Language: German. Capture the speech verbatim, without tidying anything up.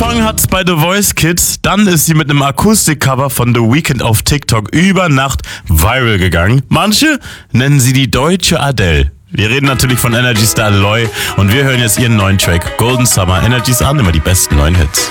Angefangen hat's bei The Voice Kids, dann ist sie mit einem Akustikcover von The Weeknd auf TikTok über Nacht viral gegangen. Manche nennen sie die deutsche Adele. Wir reden natürlich von Energy Star Aloy und wir hören jetzt ihren neuen Track Golden Summer. Energy's an, immer die besten neuen Hits.